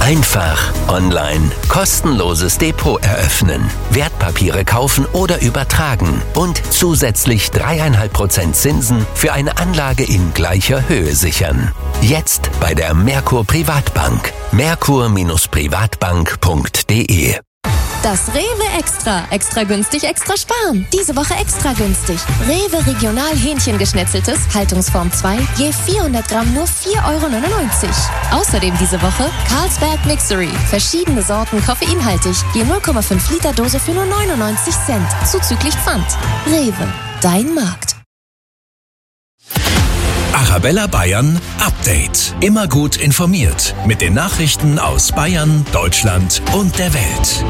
Einfach online kostenloses Depot eröffnen, Wertpapiere kaufen oder übertragen und zusätzlich 3,5% Zinsen für eine Anlage in gleicher Höhe sichern. Jetzt bei der Merkur Privatbank. Merkur-Privatbank.de. Das Rewe Extra. Extra günstig, extra sparen. Diese Woche extra günstig. Rewe Regional Hähnchengeschnetzeltes, Haltungsform 2, je 400 Gramm nur 4,99 €. Außerdem diese Woche Carlsberg Mixery. Verschiedene Sorten koffeinhaltig, je 0,5 Liter Dose für nur 99 Cent. Zuzüglich Pfand. Rewe, dein Markt. Arabella Bayern Update. Immer gut informiert mit den Nachrichten aus Bayern, Deutschland und der Welt.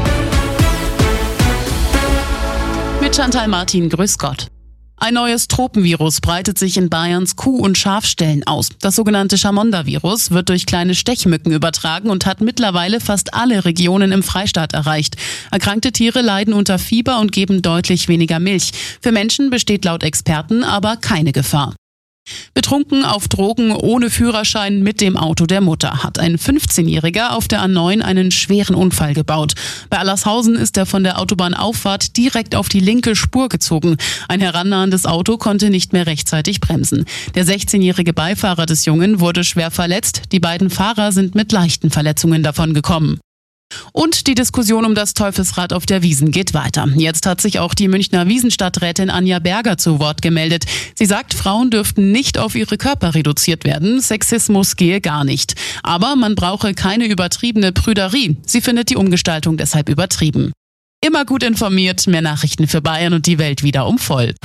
Mit Chantal Martin, grüß Gott. Ein neues Tropenvirus breitet sich in Bayerns Kuh- und Schafställen aus. Das sogenannte Chamonda-Virus wird durch kleine Stechmücken übertragen und hat mittlerweile fast alle Regionen im Freistaat erreicht. Erkrankte Tiere leiden unter Fieber und geben deutlich weniger Milch. Für Menschen besteht laut Experten aber keine Gefahr. Betrunken auf Drogen ohne Führerschein mit dem Auto der Mutter hat ein 15-Jähriger auf der A9 einen schweren Unfall gebaut. Bei Allershausen ist er von der Autobahnauffahrt direkt auf die linke Spur gezogen. Ein herannahendes Auto konnte nicht mehr rechtzeitig bremsen. Der 16-jährige Beifahrer des Jungen wurde schwer verletzt. Die beiden Fahrer sind mit leichten Verletzungen davongekommen. Und die Diskussion um das Teufelsrad auf der Wiesn geht weiter. Jetzt hat sich auch die Münchner Wiesenstadträtin Anja Berger zu Wort gemeldet. Sie sagt, Frauen dürften nicht auf ihre Körper reduziert werden. Sexismus gehe gar nicht. Aber man brauche keine übertriebene Prüderie. Sie findet die Umgestaltung deshalb übertrieben. Immer gut informiert, mehr Nachrichten für Bayern und die Welt wieder um voll.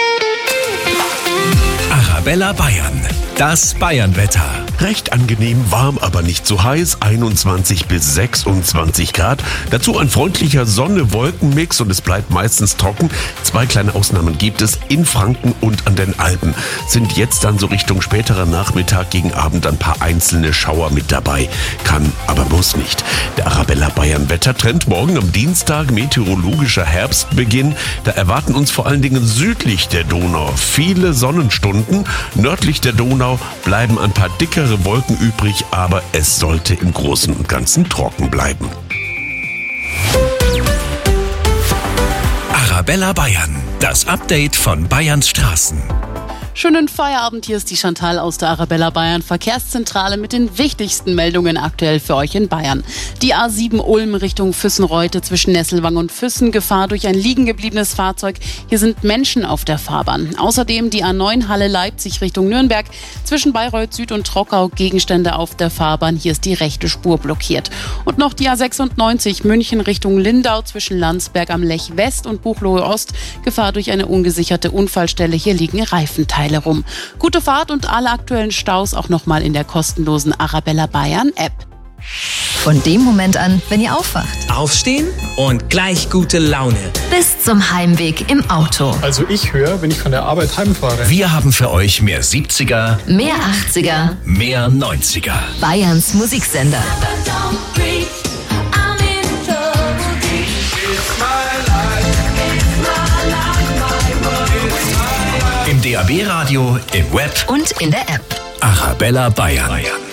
Arabella Bayern. Das Bayernwetter. Recht angenehm, warm, aber nicht zu heiß, 21 bis 26 Grad. Dazu ein freundlicher Sonne-Wolken-Mix und es bleibt meistens trocken. 2 kleine Ausnahmen gibt es in Franken und an den Alpen. Sind jetzt dann so Richtung späterer Nachmittag gegen Abend ein paar einzelne Schauer mit dabei. Kann, aber muss nicht. Der Arabella Bayern Wettertrend morgen am Dienstag, meteorologischer Herbstbeginn. Da erwarten uns vor allen Dingen südlich der Donau viele Sonnenstunden. Nördlich der Donau bleiben ein paar dickere Wolken übrig, aber es sollte im Großen und Ganzen trocken bleiben. Arabella Bayern, das Update von Bayerns Straßen. Schönen Feierabend, hier ist die Chantal aus der Arabella Bayern Verkehrszentrale mit den wichtigsten Meldungen aktuell für euch in Bayern. Die A7 Ulm Richtung Füssenreute zwischen Nesselwang und Füssen, Gefahr durch ein liegen gebliebenes Fahrzeug. Hier sind Menschen auf der Fahrbahn. Außerdem die A9 Halle Leipzig Richtung Nürnberg zwischen Bayreuth Süd und Trockau, Gegenstände auf der Fahrbahn. Hier ist die rechte Spur blockiert. Und noch die A96 München Richtung Lindau zwischen Landsberg am Lech West und Buchloe Ost, Gefahr durch eine ungesicherte Unfallstelle. Hier liegen Reifenteile rum. Gute Fahrt und alle aktuellen Staus auch nochmal in der kostenlosen Arabella Bayern App. Von dem Moment an, wenn ihr aufwacht. Aufstehen und gleich gute Laune. Bis zum Heimweg im Auto. Also ich höre, wenn ich von der Arbeit heimfahre. Wir haben für euch mehr 70er, Mehr 80er, mehr 90er. Bayerns Musiksender. Im DAB-Radio, im Web Und in der App. Arabella Bayern.